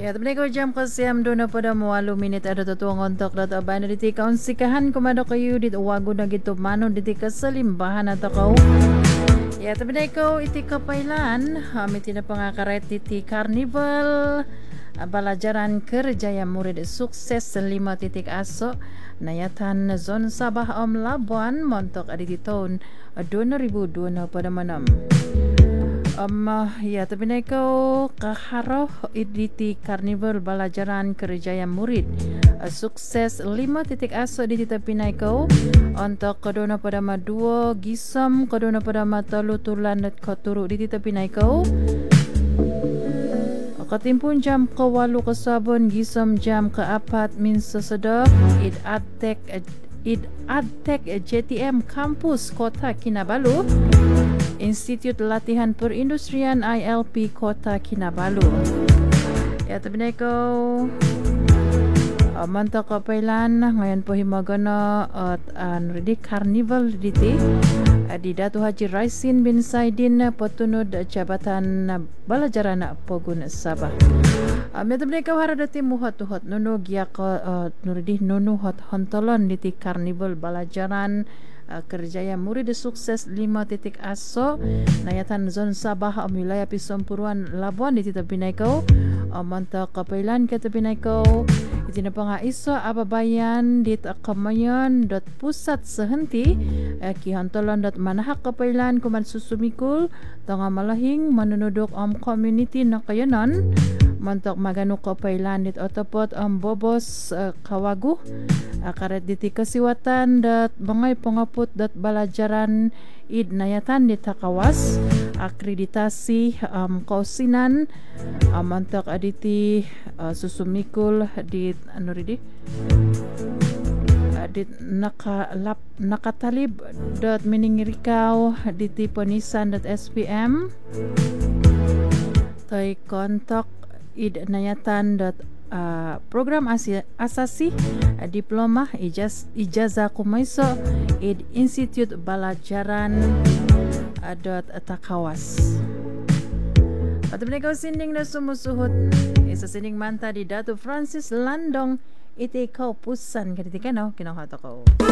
Ya, tapi ko jam kasiyam do na pada mo 8 minit ada tutuang ontok data ba na diti kaonsikahan kumado kayo dit wago na gito mano diti kasalimbahan at ako. Ya, tapi ko iti kapailan iti na pangakaret diti carnival balajaran kerjaya murid sukses 5 titik aso nayatan zon Sabah Labuan montok aditi tahun 2002 na pada manam. Ya, tapi ko kaharoh iditi Karnival Balajaran Kerjaya Murid sukses 5 titik aso di tapi ko untuk kodona pada madua gisam kodona pada matalu tulan at koturu di tapi ko katimpun jam ke-8 ke sabon gisam jam ke-4 min sesedah id adtek JTM Kampus Kota Kinabalu Institut Latihan Perindustrian ILP Kota Kinabalu. Ya, tapi ko mantok kapailan ngayon po himagana at ready carnival diti di Datu Haji Raisin bin Saidin petunod Jabatan Balajaran Pogun Sabah. Tapi ko haradati muhat-tuhat nuno giyak nuridi nuno hot hontolan diti carnival balajaran kerjaya murid sukses 5 titik aso nayatan zon Sabah wilayah Pisompuruan Labuan di Pinay ko mantak kapailan kata Pinay ko iti na pangaiso ababayan dit kamayon dot pusat sehenti kihantolan dot manahak kapailan kuman susumikul tanga malahing manunudok community na kayanan mantok magano kapailan dit otopot bobos kawagu karet diti kasiwatan dat bangay pangaput dat balajaran id nayatan dit takawas akreditasi kausinan mantok aditi susumikul dit anuridi dit nakatalib dot miningirikaw diti ponisan dot SPM toy kontok id nayatan dot program asasi diploma ijazah kumaiso id Institut Balajaran dot takawas. Patapin ko sinding na sumusuhot isa sinding manta di Datu Francis Landong iti kaupusan kaditi kano kinahata ko.